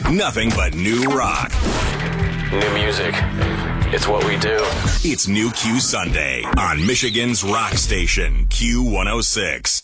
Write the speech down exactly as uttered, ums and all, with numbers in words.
Nothing but new rock. New music. It's what we do. It's New Q Sunday on Michigan's rock station, Q one oh six.